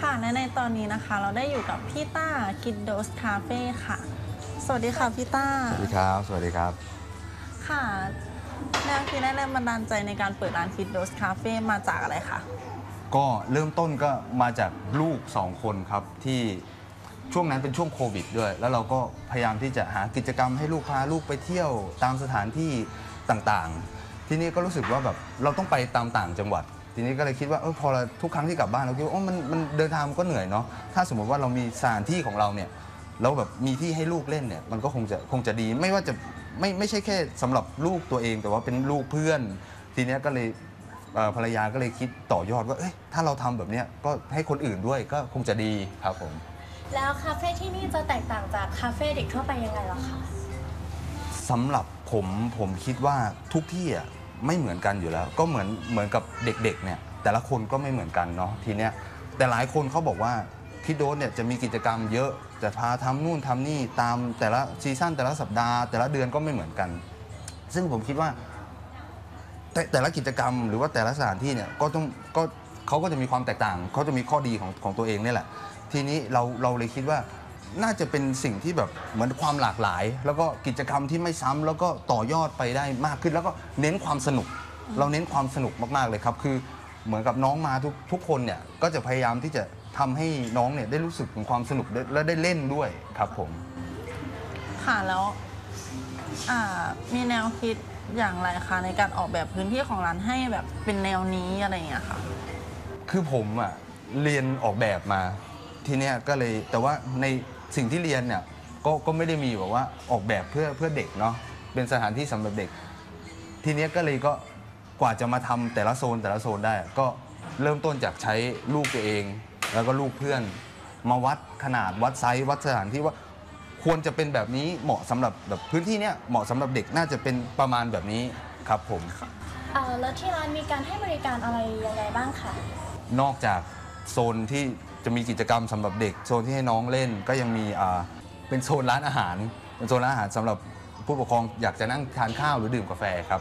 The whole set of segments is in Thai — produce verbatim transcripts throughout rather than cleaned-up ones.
ค่ะและในตอนนี้นะคะเราได้อยู่กับพี่ต้าคิดโดสคาเฟ่ค่ะสวัสดีค่ะพี่ต้าสวัสดีครับสวัสดีครับค่ะแนวคิดและแรงบันดาลใจในการเปิดร้านคิดโดสคาเฟ่มาจากอะไรคะก็เริ่มต้นก็มาจากลูกสองคนครับที่ช่วงนั้นเป็นช่วงโควิดด้วยแล้วเราก็พยายามที่จะหากิจกรรมให้ลูกพาลูกไปเที่ยวตามสถานที่ต่างๆทีนี้ก็รู้สึกว่าแบบเราต้องไปตามต่างจังหวัดทีนี้ก็เลยคิดว่าเออพอเราทุกครั้งที่กลับบ้านเราคิดว่าโอ้มันมันเดินทางมันก็เหนื่อยเนาะถ้าสมมติว่าเรามีสถานที่ของเราเนี่ยแล้วแบบมีที่ให้ลูกเล่นเนี่ยมันก็คงจะคงจะดีไม่ว่าจะไม่ไม่ใช่แค่สำหรับลูกตัวเองแต่ว่าเป็นลูกเพื่อนทีนี้ก็เลยภรรยาก็เลยคิดต่อยอดว่าเอ้ยถ้าเราทำแบบนี้ก็ให้คนอื่นด้วยก็คงจะดีครับผมแล้วคาเฟ่ที่นี่จะแตกต่างจากคาเฟ่เด็กทั่วไปยังไงล่ะคะสำหรับผมผมคิดว่าทุกที่อ่ะไม่เหมือนกันอยู่แล้วก็เหมือนเหมือนกับเด็กๆเนี่ยแต่ละคนก็ไม่เหมือนกันเนาะทีเนี้ยแต่หลายคนเขาบอกว่าคิดโดสเนี่ยจะมีกิจกรรมเยอะจะพาทำนู่นทำนี่ตามแต่ละซีซั่นแต่ละสัปดาห์แต่ละเดือนก็ไม่เหมือนกันซึ่งผมคิดว่าแต่แต่ละกิจกรรมหรือว่าแต่ละสถานที่เนี่ยก็ต้องก็เขาก็จะมีความแตกต่างเขาจะมีข้อดีของของตัวเองนี่แหละทีนี้เราเราเลยคิดว่าน่าจะเป็นสิ่งที่แบบเหมือนความหลากหลายแล้วก็กิจกรรมที่ไม่ซ้ำแล้วก็ต่อยอดไปได้มากขึ้นแล้วก็เน้นความสนุกเราเน้นความสนุกมากๆเลยครับคือเหมือนกับน้องมาทุกทุกคนเนี่ยก็จะพยายามที่จะทำให้น้องเนี่ยได้รู้สึกถึงความสนุกและได้เล่นด้วยครับผมค่ะแล้วมีแนวคิดอย่างไรคะในการออกแบบพื้นที่ของร้านให้แบบเป็นแนวนี้อะไรอย่างเงี้ยค่ะคือผมอ่ะเรียนออกแบบมาทีเนี้ยก็เลยแต่ว่าในสิ่งที่เรียนเนี่ยก็ก็ไม่ได้มีแบบว่าออกแบบเพื่อเพื่อเด็กเนาะเป็นสถานที่สำหรับเด็กทีเนี้ยก็เลยก็กว่าจะมาทำแต่ละโซนแต่ละโซนได้ก็เริ่มต้นจากใช้ลูกตัวเองแล้วก็ลูกเพื่อนมาวัดขนาดวัดไซส์วัดสถานที่ว่าควรจะเป็นแบบนี้เหมาะสำหรับแบบพื้นที่เนี้ยเหมาะสำหรับเด็กน่าจะเป็นประมาณแบบนี้ครับผมเอ่อแล้วที่ร้านมีการให้บริการอะไรยังไงบ้างคะนอกจากโซนที่จะมีกิจกรรมสำหรับเด็กโซนที่ให้น้องเล่นก็ยังมีอ่าเป็นโซนร้านอาหารเป็นโซนร้านอาหารสำหรับผู้ปกครองอยากจะนั่งทานข้าวหรือดื่มกาแฟครับ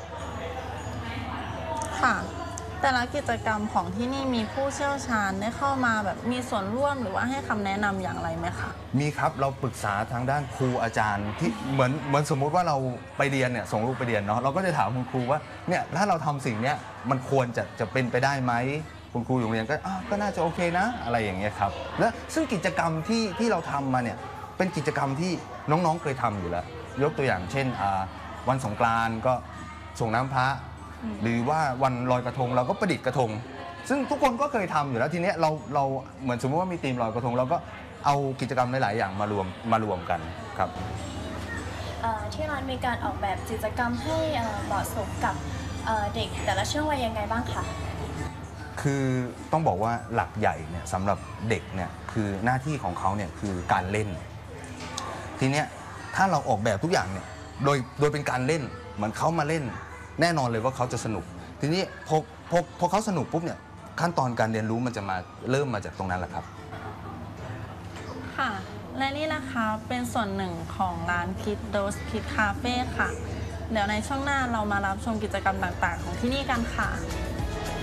ค่ะแต่ละกิจกรรมของที่นี่มีผู้เชี่ยวชาญได้เข้ามาแบบมีส่วนร่วมหรือว่าให้คำแนะนำอย่างไรไหมคะมีครับเราปรึกษาทางด้านครูอาจารย์ที่เหมือนเหมือนสมมุติว่าเราไปเรียนเนี่ยส่งลูกไปเรียนเนาะเราก็จะถามคุณครูว่าเนี่ยถ้าเราทำสิ่งเนี้ยมันควรจะจะเป็นไปได้ไหมคุณครูโรงเรียนก็ก็น่าจะโอเคนะอะไรอย่างเงี้ยครับและซึ่งกิจกรรมที่ที่เราทำมาเนี่ยเป็นกิจกรรมที่น้องๆเคยทำอยู่แล้วยกตัวอย่างเช่นวันสงกรานต์ก็ส่งน้ำพระหรือว่าวันลอยกระทงเราก็ประดิษฐ์กระทงซึ่งทุกคนก็เคยทำอยู่แล้วทีนี้เราเราเหมือนสมมติว่ามีธีมลอยกระทงเราก็เอากิจกรรมหลายๆอย่างมารวมมารวมกันครับที่ร้านมีการออกแบบกิจกรรมให้เหมาะสมกับเด็กแต่ละช่วงวัยยังไงบ้างคะคือต้องบอกว่าหลักใหญ่เนี่ยสำหรับเด็กเนี่ยคือหน้าที่ของเขาเนี่ยคือการเล่นทีเนี้ยถ้าเราออกแบบทุกอย่างเนี่ยโดยโดยเป็นการเล่นเหมือนเขามาเล่นแน่นอนเลยว่าเขาจะสนุกทีนี้พอพอพอเขาสนุกปุ๊บเนี่ยขั้นตอนการเรียนรู้มันจะมาเริ่มมาจากตรงนั้นแหละครับค่ะและนี่นะคะเป็นส่วนหนึ่งของร้านคิดโดสคิดคาเฟ่ค่ะเดี๋ยวในช่วงหน้าเรามารับชมกิจกรรมต่างๆของที่นี่กันค่ะ